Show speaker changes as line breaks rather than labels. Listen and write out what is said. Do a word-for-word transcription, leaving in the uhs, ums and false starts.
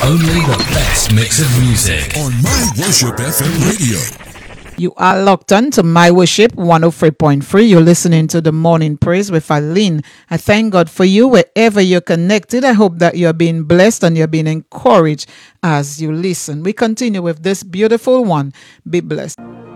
Only the best mix of music
on My Worship F M radio.
You are locked on to My Worship one oh three point three. You're listening to the Morning Praise with Aline. I thank God for you wherever you're connected. I hope that you're being blessed and you're being encouraged as you listen. We continue with this beautiful one. Be blessed.